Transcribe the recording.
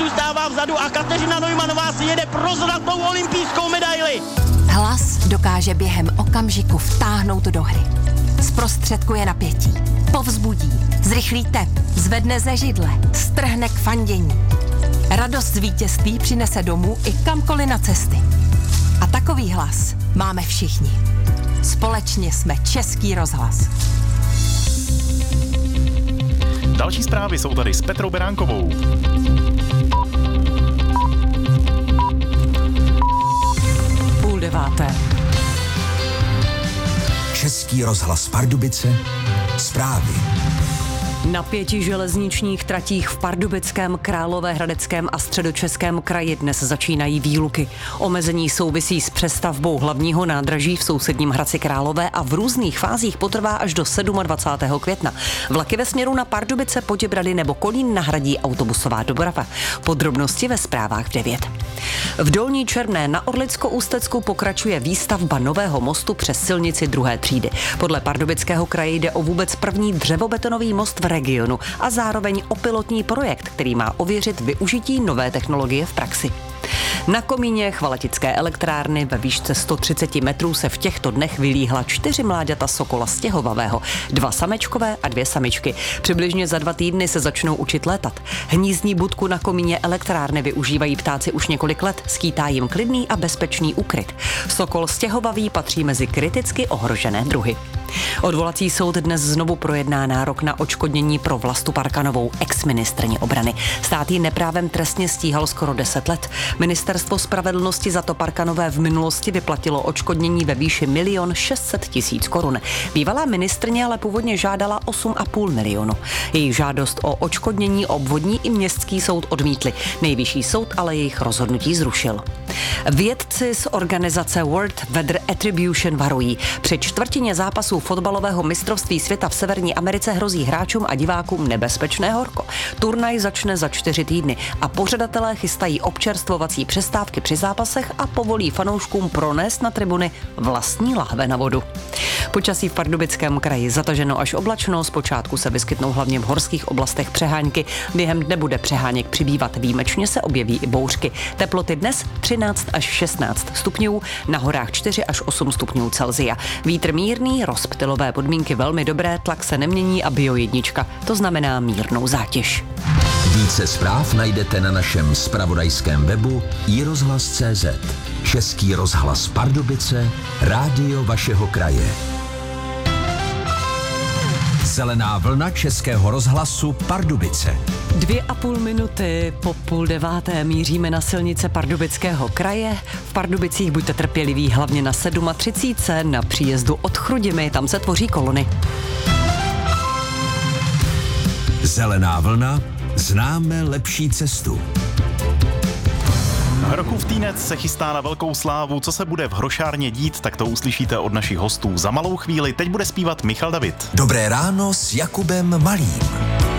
zůstává vzadu a Kateřina Neumannová si jede pro zlatou olympijskou medaili. Hlas dokáže během okamžiku vtáhnout do hry. Zprostředkuje napětí, povzbudí, zrychlí tep, zvedne ze židle, strhne k fandění. Radost z vítězství přinese domů i kamkoliv na cesty. A takový hlas máme všichni. Společně jsme Český rozhlas. Další zprávy jsou tady s Petrou Beránkovou. Půl deváté. Český rozhlas Pardubice, zprávy. Na 5 železničních tratích v Pardubickém, Královéhradeckém a Středočeském kraji dnes začínají výluky. Omezení souvisí s přestavbou hlavního nádraží v sousedním Hradci Králové a v různých fázích potrvá až do 27. května. Vlaky ve směru na Pardubice, Poděbrady nebo Kolín nahradí autobusová doprava. Podrobnosti ve zprávách v 9. V Dolní Černé na Orlicko-Ústecku pokračuje výstavba nového mostu přes silnici 2. třídy. Podle Pardubického kraje jde o vůbec první dřevobetonový most v regionu a zároveň o pilotní projekt, který má ověřit využití nové technologie v praxi. Na komíně Chvaletické elektrárny ve výšce 130 metrů se v těchto dnech vylíhla 4 mláďata sokola stěhovavého, 2 samečkové a 2 samičky. Přibližně za 2 týdny se začnou učit létat. Hnízdní budku na komíně elektrárny využívají ptáci už několik let, skýtá jim klidný a bezpečný úkryt. Sokol stěhovavý patří mezi kriticky ohrožené druhy. Odvolací soud dnes znovu projedná nárok na odškodnění pro Vlastu Parkanovou, ex-ministryni obrany. Stát ji neprávem trestně stíhal skoro 10 let. Ministerstvo spravedlnosti za to Parkanové v minulosti vyplatilo odškodnění ve výši 1 600 000 korun. Bývalá ministryně ale původně žádala 8,5 milionu. Její žádost o odškodnění obvodní i městský soud odmítli. Nejvyšší soud ale jejich rozhodnutí zrušil. Vědci z organizace World Weather Attribution varují. Při čtvrtině zápasů fotbalového mistrovství světa v Severní Americe hrozí hráčům a divákům nebezpečné horko. Turnaj začne za 4 týdny a pořadatelé chystají občerstvovací přestávky při zápasech a povolí fanouškům pronést na tribuny vlastní lahve na vodu. Počasí v Pardubickém kraji zataženo až oblačno, zpočátku se vyskytnou hlavně v horských oblastech přehánky. Během dne bude přeháněk přibývat, výjimečně se objeví i bouřky. Teploty dnes 13 až 16 stupňů, na horách 4 až 8 stupňů Celsia. Vítr mírný, rozptylové podmínky velmi dobré, tlak se nemění a bio1, to znamená mírnou zátěž. Více zpráv najdete na našem zpravodajském webu iRozhlas.cz. Český rozhlas Pardubice, rádio vašeho kraje. Zelená vlna Českého rozhlasu Pardubice. 2,5 minuty po 8:30 míříme na silnice Pardubického kraje. V Pardubicích buďte trpěliví, hlavně na 37. na příjezdu od Chrudimi, tam se tvoří kolony. Zelená vlna, známe lepší cestu. Hrokův Týnec se chystá na velkou slávu. Co se bude v Hrošárně dít, tak to uslyšíte od našich hostů za malou chvíli. Teď bude zpívat Michal David. Dobré ráno s Jakubem Malým.